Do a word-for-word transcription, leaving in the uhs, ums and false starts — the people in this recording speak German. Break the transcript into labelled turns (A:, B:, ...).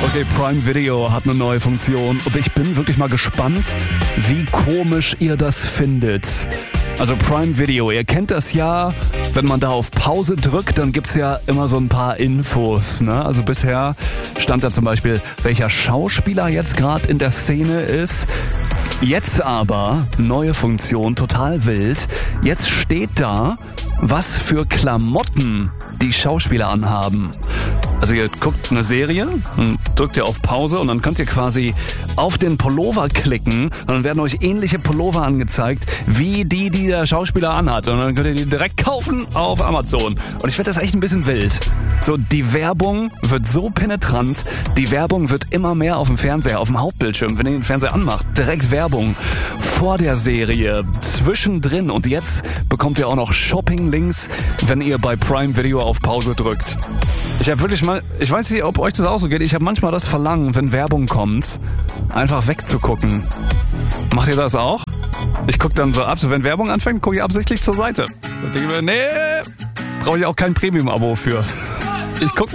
A: Okay, Prime Video hat eine neue Funktion und ich bin wirklich mal gespannt, wie komisch ihr das findet. Also Prime Video, ihr kennt das ja, wenn man da auf Pause drückt, dann gibt's ja immer so ein paar Infos, ne? Also bisher stand da zum Beispiel, welcher Schauspieler jetzt gerade in der Szene ist. Jetzt aber, neue Funktion, total wild, jetzt steht da, was für Klamotten die Schauspieler anhaben. Also ihr guckt eine Serie und drückt ihr auf Pause und dann könnt ihr quasi auf den Pullover klicken und dann werden euch ähnliche Pullover angezeigt, wie die, die der Schauspieler anhat. Und dann könnt ihr die direkt kaufen auf Amazon. Und ich finde das echt ein bisschen wild. So, die Werbung wird so penetrant, die Werbung wird immer mehr auf dem Fernseher, auf dem Hauptbildschirm, wenn ihr den Fernseher anmacht. Direkt Werbung vor der Serie, zwischendrin und jetzt bekommt ihr auch noch Shopping-Links, wenn ihr bei Prime Video auf Pause drückt. Ich habe wirklich mal, ich weiß nicht, ob euch das auch so geht, ich habe manchmal das Verlangen, wenn Werbung kommt, einfach wegzugucken. Macht ihr das auch? Ich gucke dann so ab, wenn Werbung anfängt, gucke ich absichtlich zur Seite. Und denke mir, nee, brauche ich auch kein Premium-Abo für. Ich gucke